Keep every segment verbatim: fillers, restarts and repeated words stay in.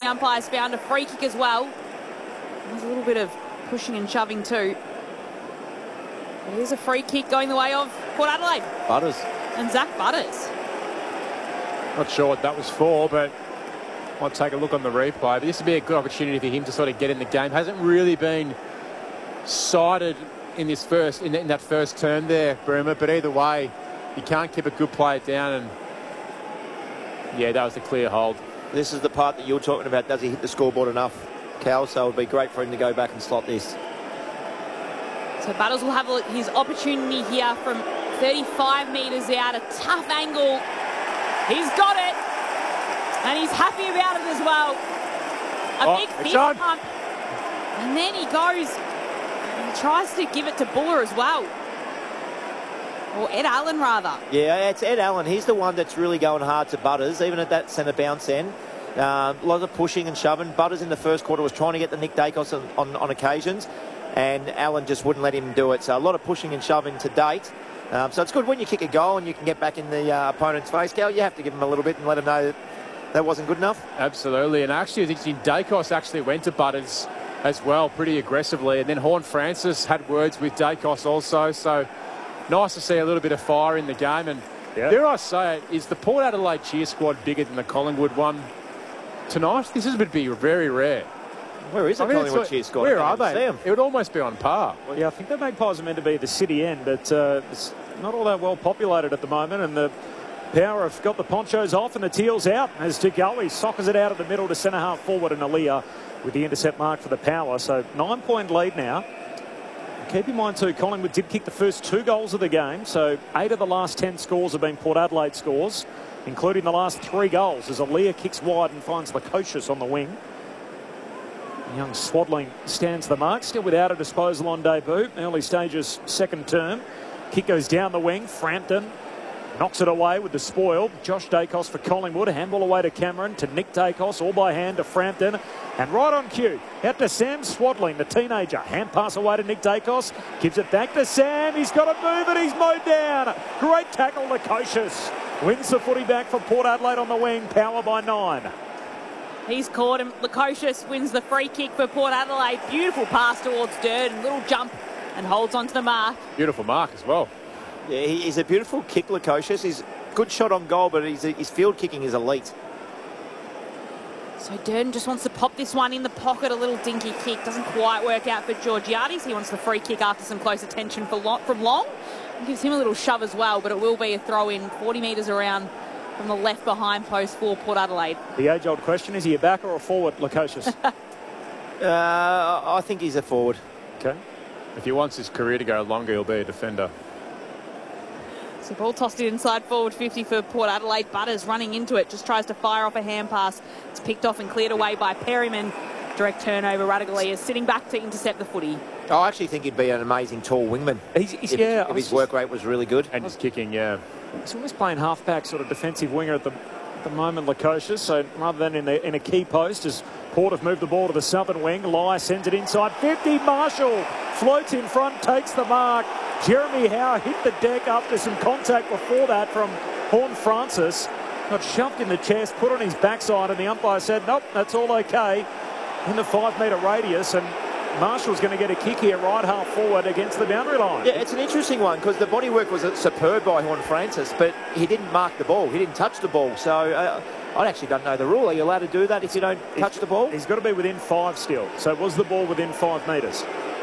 umpires found a free kick as well. There's a little bit of pushing and shoving too. Here's a free kick going the way of Port Adelaide. Butters. And Zach Butters. Not sure what that was for, but I'll take a look on the replay. But this would be a good opportunity for him to sort of get in the game. Hasn't really been cited in this first in, in that first term there, Broomer. But either way, you can't keep a good player down. And yeah, that was a clear hold. This is the part that you're talking about. Does he hit the scoreboard enough, Cal? So it would be great for him to go back and slot this. So Butters will have his opportunity here from thirty-five metres out. A tough angle. He's got it. And he's happy about it as well. A oh, big fist pump. And then he goes and he tries to give it to Buller as well. Or Ed Allen, rather. Yeah, it's Ed Allen. He's the one that's really going hard to Butters, even at that centre bounce end. Um, a lot of pushing and shoving. Butters in the first quarter was trying to get the Nick Dacos on, on, on occasions, and Allen just wouldn't let him do it. So a lot of pushing and shoving to date. Um, so it's good when you kick a goal and you can get back in the uh, opponent's face. Cal, you have to give him a little bit and let him know that that wasn't good enough. Absolutely. And actually, I think Dacos actually went to Butters as well pretty aggressively. And then Horne-Francis had words with Dacos also. So nice to see a little bit of fire in the game. And yep. Dare I say it, is the Port Adelaide cheer squad bigger than the Collingwood one tonight? This is would be very rare. Where is the I mean, Collingwood cheer squad? Where are they? It would almost be on par. Well, yeah, I think the Magpies are meant to be the city end, but uh, it's not all that well populated at the moment. And the Power have got the ponchos off and the teals out as DeGoey soccers it out of the middle to centre half forward, and Aaliyah with the intercept mark for the Power. So nine point lead now. Keep in mind too, Collingwood did kick the first two goals of the game, so eight of the last ten scores have been Port Adelaide scores, including the last three goals as Aaliyah kicks wide and finds Lukosius on the wing. Young Swadling stands the mark, still without a disposal on debut. Early stages, second term. Kick goes down the wing. Frampton knocks it away with the spoil. Josh Dacos for Collingwood. Handball away to Cameron, to Nick Dacos, all by hand to Frampton. And right on cue, out to Sam Swadling, the teenager. Hand pass away to Nick Dacos. Gives it back to Sam. He's got to move it. He's mowed down. Great tackle, Lukosius. Wins the footy back for Port Adelaide on the wing. Power by nine. He's caught him. Lukosius wins the free kick for Port Adelaide. Beautiful pass towards Durden. Little jump and holds onto the mark. Beautiful mark as well. Yeah, he, he's a beautiful kick, Lukosius. He's good shot on goal, but he's, his field kicking is elite. So Durden just wants to pop this one in the pocket. A little dinky kick. Doesn't quite work out for Georgiades. He wants the free kick after some close attention for Long, from Long. It gives him a little shove as well, but it will be a throw in forty metres around from the left behind post for Port Adelaide. The age-old question, is he a backer or a forward, Lukosius? uh, I think he's a forward. Okay. If he wants his career to go longer, he'll be a defender. So ball tossed it inside forward fifty for Port Adelaide. Butters running into it, just tries to fire off a hand pass. It's picked off and cleared away by Perryman. Direct turnover. Radigali is sitting back to intercept the footy. I actually think he'd be an amazing tall wingman. He's, he's, if, yeah, if his work rate was really good. And his kicking, yeah. He's always playing half-back, sort of defensive winger at the, at the moment, Lukosius. So rather than in, the, in a key post, as Port have moved the ball to the southern wing, Lai sends it inside fifty. Marshall floats in front, takes the mark. Jeremy Howe hit the deck after some contact before that from Horne-Francis. Got shoved in the chest, put on his backside, and the umpire said, nope, that's all okay. In the five-metre radius, and Marshall's going to get a kick here right half forward against the boundary line. Yeah, it's an interesting one because the bodywork was superb by Horne-Francis, but he didn't mark the ball. He didn't touch the ball. So uh, I actually don't know the rule. Are you allowed to do that if you don't touch he's, the ball? He's got to be within five still. So was the ball within five metres?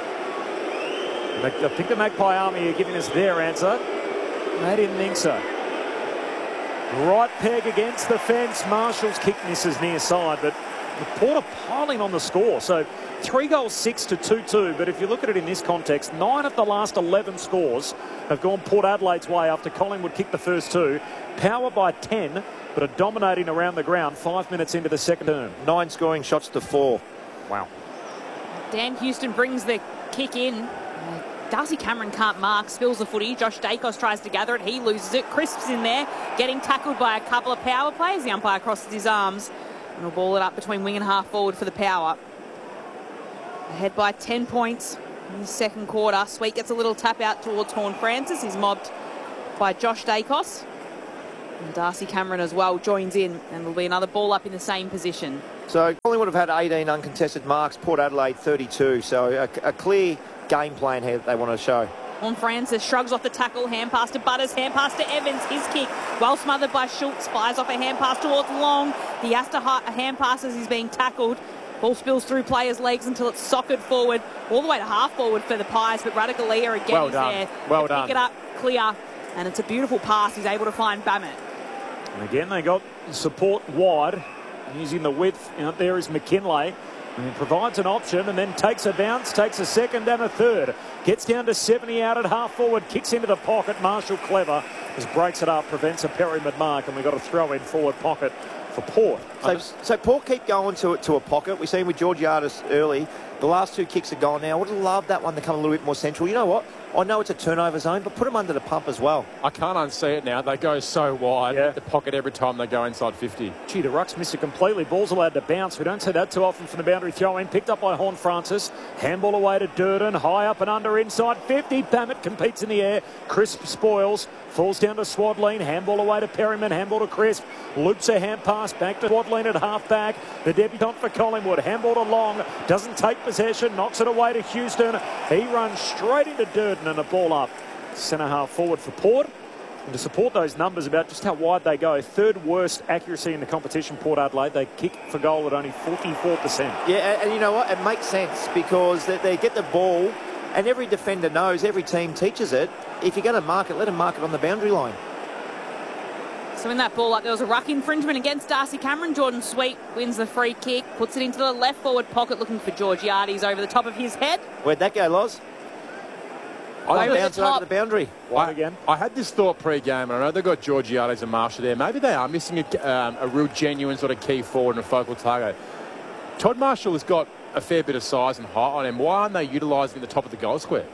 I think the Magpie Army are giving us their answer. They didn't think so. Right peg against the fence. Marshall's kick misses near side, but the Port are piling on the score. So three goals, six to two two. But if you look at it in this context, nine of the last eleven scores have gone Port Adelaide's way after Collingwood kicked the first two. Power by ten, but are dominating around the ground five minutes into the second term. Nine scoring shots to four. Wow. Dan Houston brings the kick in. Darcy Cameron can't mark, spills the footy. Josh Dacos tries to gather it. He loses it. Crisp's in there, getting tackled by a couple of Power players. The umpire crosses his arms and will ball it up between wing and half forward for the Power. Ahead by ten points in the second quarter. Sweet gets a little tap out towards Horne-Francis. He's mobbed by Josh Dacos. And Darcy Cameron as well joins in, and there'll be another ball up in the same position. So Collingwood have had eighteen uncontested marks, Port Adelaide thirty-two. So a, a clear game plan here that they want to show. On Francis, shrugs off the tackle, hand pass to Butters, hand pass to Evans, his kick, well smothered by Schultz, fires off a hand pass towards Long. He has to ha hand pass as he's being tackled. Ball spills through players' legs until it's socked forward, all the way to half forward for the Pies, but Radicalea again well is done. there. Well to done. Pick it up, clear, and it's a beautiful pass. He's able to find Bammett. And again, they got support wide. Using the width out there is McKinlay. And he provides an option and then takes a bounce, takes a second and a third. Gets down to seventy out at half forward, kicks into the pocket. Marshall clever, just breaks it up, prevents a Perryman mark, and we've got a throw in forward pocket for Port. So, so Port keep going to it to a pocket. We've seen with Georgiades early. The last two kicks are gone now. I would have loved that one to come a little bit more central. You know what? I know it's a turnover zone, but put them under the pump as well. I can't unsee it now. They go so wide, Yeah. the pocket every time they go inside fifty. Gee, the ruck's missed it completely. Ball's allowed to bounce. We don't see that too often from the boundary throw in. Picked up by Horn Francis. Handball away to Durden. High up and under inside fifty. Bammett competes in the air. Crisp spoils. Falls down to Swadleen. Handball away to Perryman. Handball to Crisp. Loops a hand pass back to Swadleen at half back. The debutant for Collingwood. Handball to Long. Doesn't take possession. Knocks it away to Houston. He runs straight into Durden and a ball up. Centre half forward for Port. And to support those numbers about just how wide they go, third worst accuracy in the competition, Port Adelaide. They kick for goal at only forty-four percent. Yeah, and, and you know what? It makes sense because they, they get the ball, and every defender knows, every team teaches it. If you're going to mark it, let them mark it on the boundary line. So in that ball up, there was a ruck infringement against Darcy Cameron. Jordan Sweet wins the free kick, puts it into the left forward pocket, looking for Georgiades over the top of his head. Where'd that go, Loz? I Over the bounce it over top. the boundary. Wide again. I had this thought pre-game, and I know they've got Georgiades and Marshall there. Maybe they are missing a, um, a real genuine sort of key forward and a focal target. Todd Marshall has got a fair bit of size and height on him. Why aren't they utilising the top of the goal square?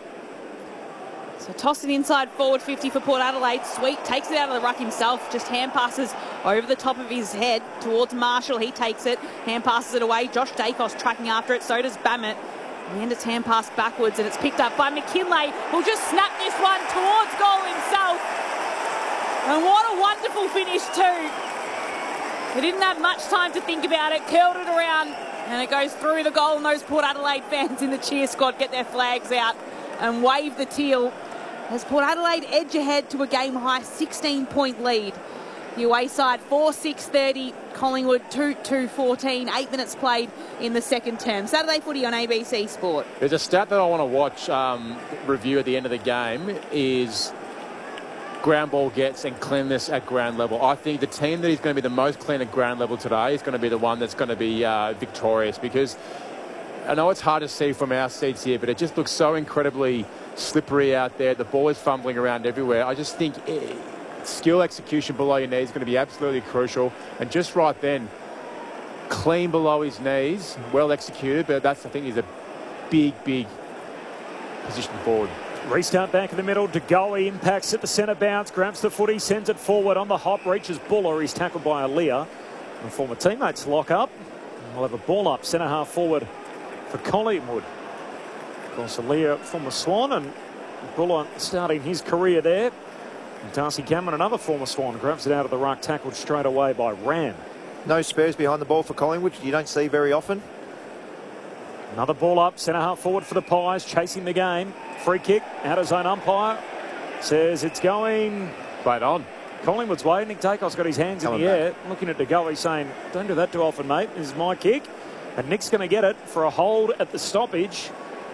So toss it inside forward fifty for Port Adelaide. Sweet takes it out of the ruck himself, just hand passes over the top of his head towards Marshall. He takes it, hand passes it away. Josh Dacos tracking after it, so does Bammett. In the end, it's hand passed backwards, and it's picked up by McKinlay, who'll just snap this one towards goal himself. And what a wonderful finish too. They didn't have much time to think about it, curled it around, and it goes through the goal, and those Port Adelaide fans in the cheer squad get their flags out and wave the teal as Port Adelaide edge ahead to a game-high sixteen point lead. The away side four six thirty, Collingwood two two fourteen, eight minutes played in the second term. Saturday footy on A B C Sport. There's a stat that I want to watch, um, review at the end of the game, is ground ball gets and cleanness at ground level. I think the team that is going to be the most clean at ground level today is going to be the one that's going to be uh, victorious, because I know it's hard to see from our seats here, but it just looks so incredibly slippery out there. The ball is fumbling around everywhere. I just think it, skill execution below your knees is going to be absolutely crucial. And just right then, clean below his knees, well executed, but that's, I think, is a big, big position forward. Restart back in the middle. DeGoey impacts at the centre bounce, grabs the footy, sends it forward on the hop, reaches Buller. He's tackled by Aaliyah. And former teammates lock up. And we'll have a ball up, centre half forward for Collingwood. Of course, Aaliyah, former Swan, and Buller starting his career there. And Darcy Cameron, another former Swan, grabs it out of the ruck, tackled straight away by Ram. No spares behind the ball for Collingwood. You don't see very often. Another ball up, centre half forward for the Pies, chasing the game. Free kick, out of zone umpire. Says it's going. Played on. Collingwood's way. Nick Dacos got his hands Coming in the back. air, looking at DeGoey, saying, don't do that too often, mate. This is my kick. And Nick's going to get it for a hold at the stoppage.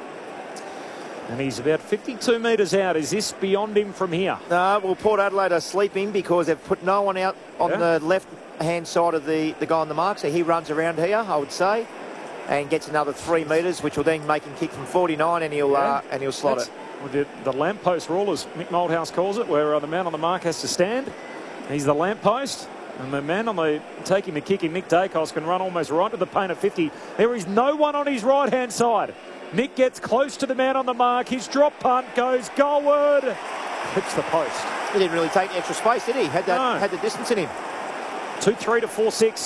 And he's about fifty-two metres out. Is this beyond him from here? No, well, Port Adelaide are sleeping because they've put no one out on Yeah. the left-hand side of the, the guy on the mark. So he runs around here, I would say, and gets another three metres, which will then make him kick from forty-nine, and he'll Yeah. uh, and he'll slot That's it. with the, the lamppost rule, as Mick Moldhouse calls it, where uh, the man on the mark has to stand. He's the lamppost. And the man on the taking the kick in Nick Dacos can run almost right to the paint at fifty. There is no one on his right-hand side. Nick gets close to the man on the mark. His drop punt goes goalward. Hits the post. He didn't really take the extra space, did he? Had that No. had the distance in him. two three to four six.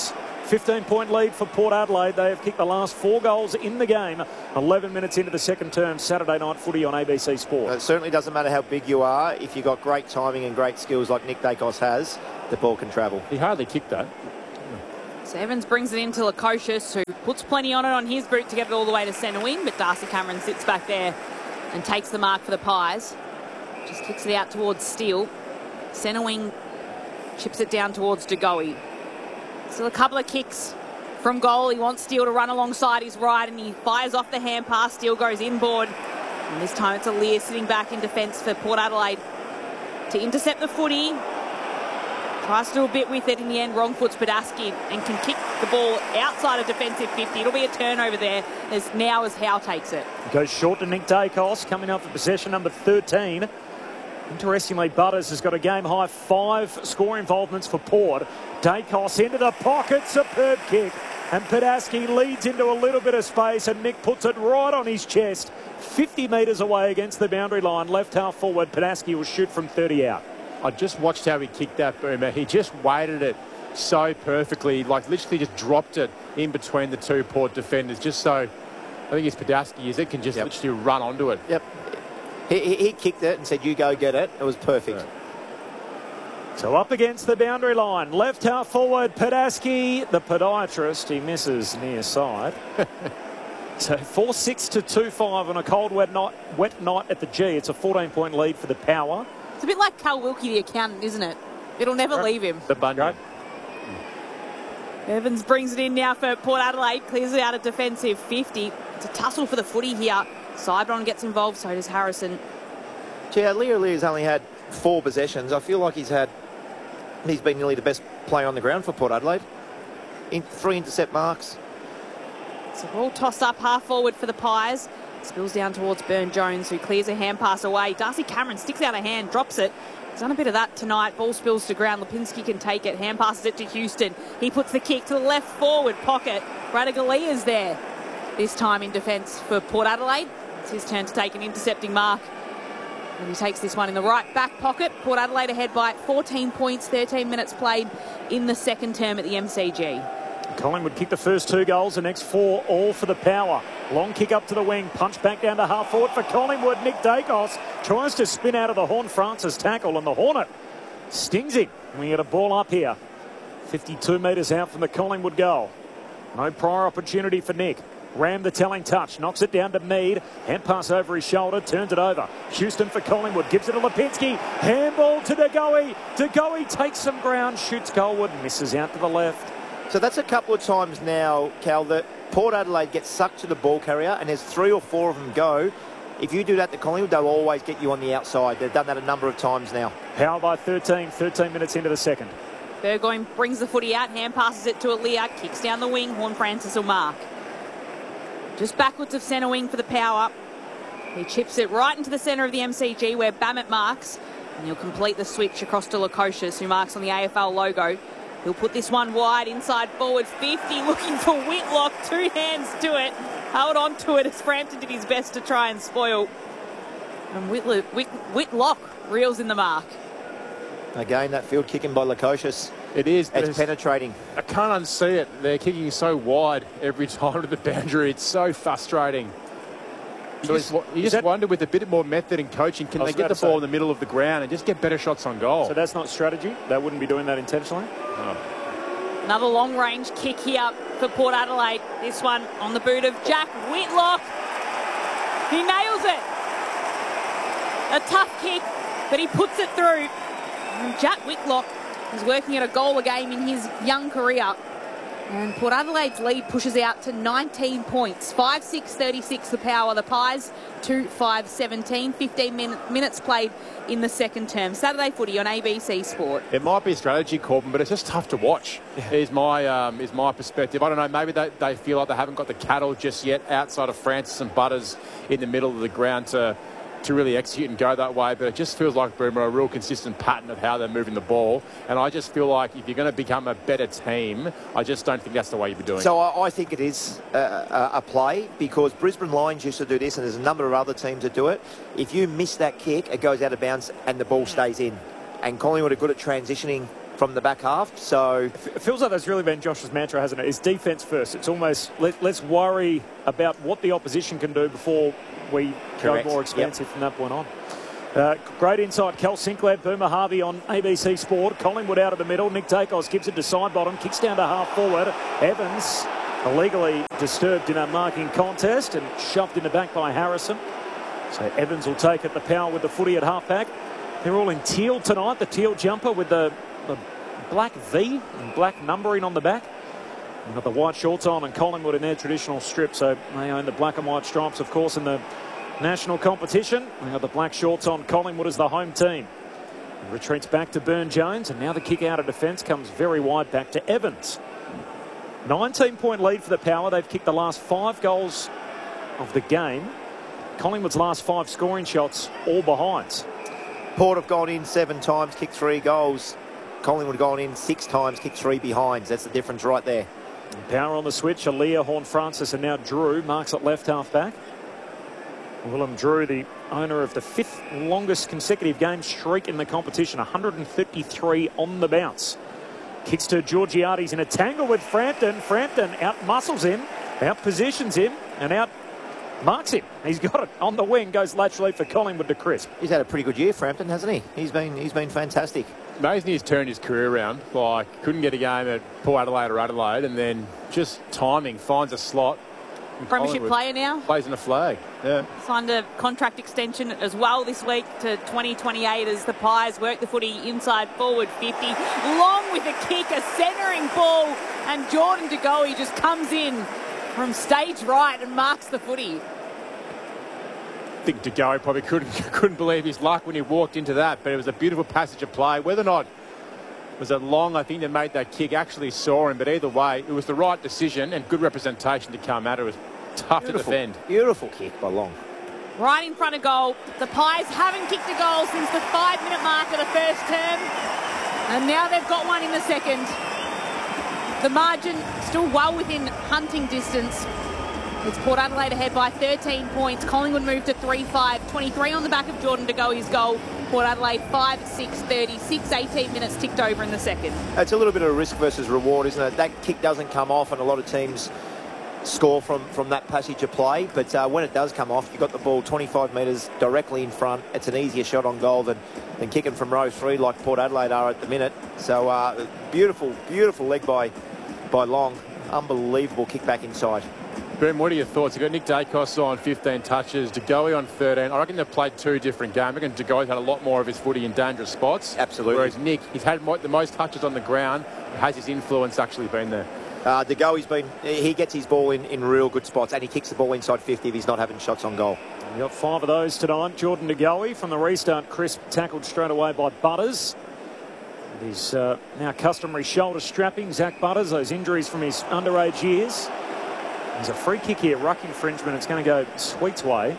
fifteen point lead for Port Adelaide. They have kicked the last four goals in the game. eleven minutes into the second term. Saturday night footy on A B C Sport. It certainly doesn't matter how big you are. If you've got great timing and great skills like Nick Dacos has, the ball can travel. He hardly kicked that. So Evans brings it into Lukosius, who puts plenty on it on his boot to get it all the way to centre wing, but Darcy Cameron sits back there and takes the mark for the Pies. Just kicks it out towards Steele. Centre wing chips it down towards De Goey. Still a couple of kicks from goal. He wants Steele to run alongside his right, and he fires off the hand pass. Steele goes inboard. And this time it's Aliir sitting back in defence for Port Adelaide to intercept the footy. Tries to do a bit with it in the end. Wrong foots Padaski and can kick the ball outside of defensive fifty. It'll be a turnover there as now as Howe takes it. Goes short to Nick Dacos, coming up for possession number thirteen. Interestingly, Butters has got a game-high five score involvements for Port. Dacos into the pocket, superb kick. And Padaski leads into a little bit of space, and Nick puts it right on his chest. fifty metres away against the boundary line. Left half forward, Padaski will shoot from thirty out. I just watched how he kicked that, Boomer. He just weighted it so perfectly, like literally just dropped it in between the two Port defenders, just so, I think it's Padaski, is it, can just yep. literally run onto it. Yep. He, he, he kicked it and said, you go get it. It was perfect. Yeah. So up against the boundary line. Left half forward, Padaski, the podiatrist. He misses near side. So four six to two five on a cold, wet night, wet night at the G. It's a fourteen point lead for the Power. It's a bit like Cal Wilkie, the accountant, isn't it? It'll never Right. leave him. The Bunyard. Evans brings it in now for Port Adelaide. Clears it out of defensive fifty. It's a tussle for the footy here. Sidebron gets involved, so does Harrison. Yeah, Leo Lear's only had four possessions. I feel like he's had, he's been nearly the best player on the ground for Port Adelaide. In three intercept marks. So ball tossed up half forward for the Pies. Spills down towards Burn-Jones, who clears a hand pass away. Darcy Cameron sticks out a hand, drops it. He's done a bit of that tonight. Ball spills to ground. Lipinski can take it. Hand passes it to Houston. He puts the kick to the left forward pocket. Radagalia's there. This time in defence for Port Adelaide. It's his turn to take an intercepting mark. And he takes this one in the right back pocket. Port Adelaide ahead by fourteen points, thirteen minutes played in the second term at the M C G. Collingwood kicked the first two goals, the next four all for the Power. Long kick up to the wing, punch back down to half forward for Collingwood. Nick Dacos tries to spin out of the Horn Francis tackle, and the Hornet stings him. We get a ball up here, fifty-two metres out from the Collingwood goal. No prior opportunity for Nick. Ram the telling touch, knocks it down to Mead. Hand pass over his shoulder, turns it over. Houston for Collingwood, gives it to Lipinski. Handball to De Goey. De Goey takes some ground, shoots goalward, misses out to the left. So that's a couple of times now, Cal, that Port Adelaide gets sucked to the ball carrier, and there's three or four of them go. If you do that to Collingwood, they'll always get you on the outside. They've done that a number of times now. Power by thirteen, thirteen minutes into the second. Burgoyne brings the footy out, hand passes it to Aliir, kicks down the wing, Horn Francis will mark. Just backwards of centre wing for the Power. He chips it right into the centre of the M C G where Bammett marks, and he'll complete the switch across to Lukosius, who marks on the A F L logo. He'll put this one wide inside forward fifty, looking for Whitlock. Two hands to it. Held on to it as Frampton did his best to try and spoil. And Whitlock, Whit, Whitlock reels in the mark. Again, that field kicking by Lukosius. It is. It's It's penetrating. I can't unsee it. They're kicking so wide every time to the boundary. It's so frustrating. So Is- it's, you is just that- wonder with a bit more method and coaching, can I they was get about the to ball say. in the middle of the ground and just get better shots on goal? So that's not strategy? They wouldn't be doing that intentionally? Another long range kick here for Port Adelaide. This one on the boot of Jack Whitlock. He nails it. A tough kick, but he puts it through. And Jack Whitlock is working at a goal a game in his young career. And Port Adelaide's lead pushes out to nineteen points. five six thirty-six the Power. The Pies two five seventeen. fifteen min- minutes played in the second term. Saturday footy on A B C Sport. It might be a strategy, Corbin, but it's just tough to watch. Is my um, is my perspective. I don't know. Maybe they, they feel like they haven't got the cattle just yet outside of Francis and Butters in the middle of the ground to to really execute and go that way. But it just feels like, Boomer, a real consistent pattern of how they're moving the ball. And I just feel like if you're going to become a better team, I just don't think that's the way you'd be doing it. So I, I think it is a, a, a play, because Brisbane Lions used to do this, and there's a number of other teams that do it. If you miss that kick, it goes out of bounds and the ball stays in. And Collingwood are good at transitioning from the back half. So it feels like that's really been Josh's mantra, hasn't it? It's defence first. It's almost let, let's worry about what the opposition can do before we Correct. go more expansive Yep. from that point on. Uh, great insight, Kel Sinclair, Boomer Harvey on A B C Sport. Collingwood out of the middle. Nick Dacos gives it to side bottom, kicks down to half forward. Evans illegally disturbed in a marking contest and shoved in the back by Harrison. So Evans will take it. The Power with the footy at half back. They're all in teal tonight. The teal jumper with the, the black V and black numbering on the back. We've got the white shorts on and Collingwood in their traditional strip. So they own the black and white stripes, of course, in the national competition. We have the black shorts on. Collingwood as the home team. It retreats back to Burne-Jones, and now the kick out of defence comes very wide back to Evans. nineteen point lead for the Power. They've kicked the last five goals of the game. Collingwood's last five scoring shots all behinds. Port have gone in seven times, kicked three goals. Collingwood have gone in six times, kicked three behinds. That's the difference right there. Power on the switch. Aaliyah, Horne-Francis, and now Drew marks at left half back. Willem Drew, the owner of the fifth longest consecutive game streak in the competition, one hundred thirty-three on the bounce. Kicks to Georgiades in a tangle with Frampton. Frampton out-muscles him, out-positions him, and out-marks him. He's got it on the wing, goes laterally for Collingwood to Crisp. He's had a pretty good year, Frampton, hasn't he? He's been he's been fantastic. Amazing he's turned his career around. Like, couldn't get a game at Port Adelaide or Adelaide, and then just timing, finds a slot. Premiership player now. Plays in a flag. Yeah. Signed a contract extension as well this week to twenty twenty-eight as the Pies work the footy inside forward fifty. Long with a kick, a centering ball, and Jordan De Goey just comes in from stage right and marks the footy. I think De Goey probably couldn't couldn't believe his luck when he walked into that, but it was a beautiful passage of play. Whether or not was it Long, I think, that made that kick, actually saw him, but either way, it was the right decision and good representation to come at it. It was tough Beautiful, to defend. Beautiful kick by Long. Right in front of goal. The Pies haven't kicked a goal since the five-minute mark of the first term, and now they've got one in the second. The margin still well within hunting distance. It's Port Adelaide ahead by thirteen points. Collingwood moved to three five. twenty-three on the back of Jordan De Goey's goal. Port Adelaide five six thirty-six. eighteen minutes ticked over in the second. It's a little bit of risk versus reward, isn't it? That kick doesn't come off, and a lot of teams score from, from that passage of play. But uh, when it does come off, you've got the ball twenty-five metres directly in front. It's an easier shot on goal than, than kicking from row three like Port Adelaide are at the minute. So uh, beautiful, beautiful leg by, by Long. Unbelievable kick back inside. Ben, what are your thoughts? You've got Nick Dacos on fifteen touches, De Goey on thirteen. I reckon they've played two different games. I reckon De Goey's had a lot more of his footy in dangerous spots. Absolutely. Whereas Nick, he's had the most touches on the ground. Has his influence actually been there? Uh, De Goey's been, he gets his ball in, in real good spots, and he kicks the ball inside fifty if he's not having shots on goal. We've got five of those tonight. Jordan De Goey from the restart. Crisp tackled straight away by Butters. His uh, now customary shoulder strapping, Zach Butters, those injuries from his underage years. There's a free kick here, ruck infringement. It's going to go Sweet's way.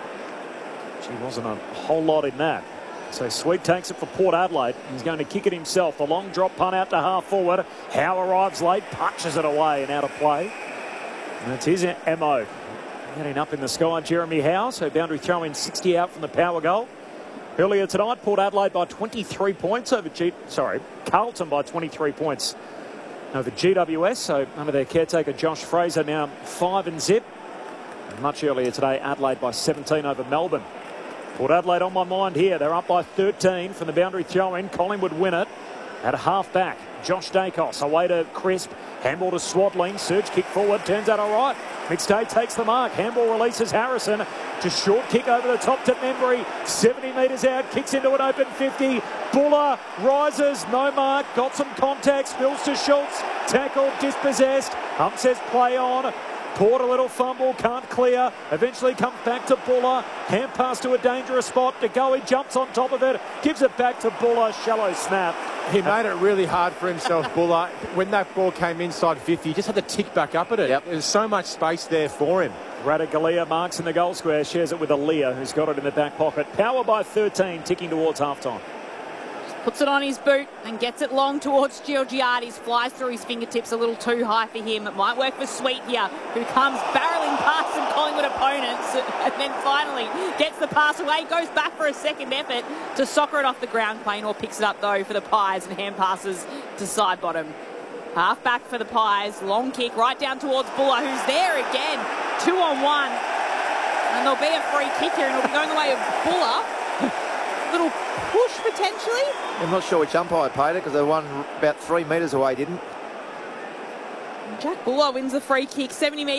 Gee, wasn't a whole lot in that. So Sweet takes it for Port Adelaide. He's going to kick it himself. The long drop punt out to half forward. Howe arrives late, punches it away and out of play. And that's his M O. Getting up in the sky, Jeremy Howe. So boundary throw in sixty out from the Power goal. Earlier tonight, Port Adelaide by twenty-three points over G... Sorry, Carlton by twenty-three points over G W S. So under their caretaker, Josh Fraser, now five and zip. And much earlier today, Adelaide by seventeen over Melbourne. Port Adelaide on my mind here. They're up by thirteen from the boundary throw-in. Collingwood win it at a half-back. Josh Dacos away to Crisp. Handball to Swadling. Surge kick forward. Turns out all right. McStay takes the mark. Handball releases Harrison. Just short kick over the top to Membry. seventy metres out. Kicks into an open fifty. Buller rises. No mark. Got some contact. Spills to Schultz. Tackled. Dispossessed. Hump says play on. Port a little fumble, can't clear. Eventually comes back to Buller. Hand pass to a dangerous spot. De Goey jumps on top of it. Gives it back to Buller. Shallow snap. He made it really hard for himself, Buller. When that ball came inside fifty, he just had to tick back up at it. Yep. There's so much space there for him. Radagalia marks in the goal square. Shares it with Aaliyah, who's got it in the back pocket. Power by thirteen, ticking towards half-time. Puts it on his boot and gets it long towards Georgiades. Flies through his fingertips a little too high for him. It might work for Sweet here, who comes barreling past some Collingwood opponents and then finally gets the pass away. Goes back for a second effort to soccer it off the ground plane, or picks it up though for the Pies and hand passes to side bottom. Half back for the Pies. Long kick right down towards Buller, who's there again. Two on one. And there'll be a free kick here, and it'll be going the way of Buller. Little push potentially. I'm not sure which umpire paid it because they won about three metres away, didn't? Jack Buller wins the free kick, seventy metres.